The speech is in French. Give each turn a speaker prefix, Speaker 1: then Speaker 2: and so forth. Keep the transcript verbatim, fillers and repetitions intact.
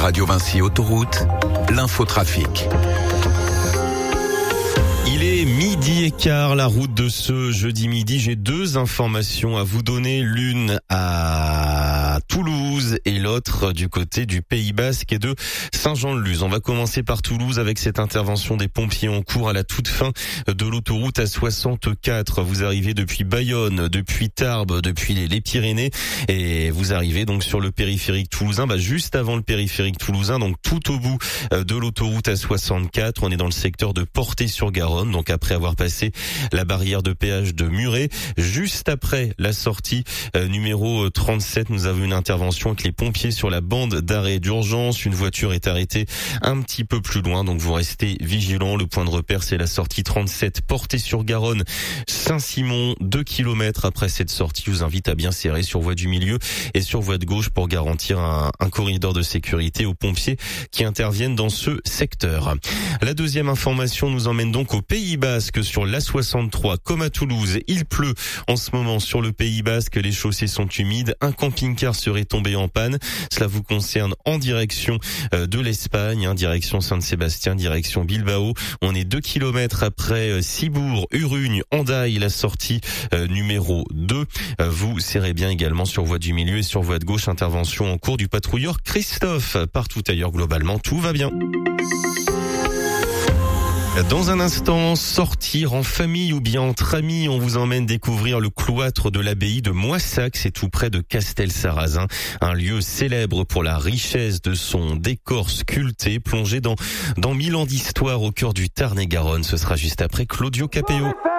Speaker 1: Radio Vinci Autoroute, l'infotrafic.
Speaker 2: Il est midi et quart, la route de ce jeudi midi. J'ai deux informations à vous donner, l'une à Toulouse et l'autre du côté du Pays Basque et de Saint-Jean-de-Luz. On va commencer par Toulouse avec cette intervention des pompiers en cours à la toute fin de l'autoroute A soixante-quatre. Vous arrivez depuis Bayonne, depuis Tarbes, depuis les Pyrénées et vous arrivez donc sur le périphérique toulousain, bah juste avant le périphérique toulousain, donc tout au bout de l'autoroute A soixante-quatre. On est dans le secteur de Portet-sur-Garonne, donc après avoir passé la barrière de péage de Muret, juste après la sortie euh, numéro trente-sept, nous avons une intervention avec les pompiers sur la bande d'arrêt d'urgence. Une voiture est arrêtée un petit peu plus loin, donc vous restez vigilants. Le point de repère, c'est la sortie trente-sept, Portet-sur-Garonne, Saint-Simon. Deux kilomètres après cette sortie, je vous invite à bien serrer sur voie du milieu et sur voie de gauche pour garantir un, un corridor de sécurité aux pompiers qui interviennent dans ce secteur. La deuxième information nous emmène donc au Pays Basque sur l'A soixante-trois. Comme à Toulouse, il pleut en ce moment sur le Pays Basque. Les chaussées sont humides. Un camping-car serait tombé en panne. Cela vous concerne en direction de l'Espagne, hein, direction Saint-Sébastien, direction Bilbao. On est deux kilomètres après Cibourg, Urugne, Hendaye, la sortie euh, numéro deux. Euh, vous serrez bien également sur voie du milieu et sur voie de gauche. Intervention en cours du patrouilleur Christophe. Partout ailleurs, globalement, tout va bien. Dans un instant, sortir en famille ou bien entre amis, on vous emmène découvrir le cloître de l'abbaye de Moissac, c'est tout près de Castelsarrasin, un lieu célèbre pour la richesse de son décor sculpté, plongé dans, dans mille ans d'histoire au cœur du Tarn-et-Garonne. Ce sera juste après Claudio Capéo.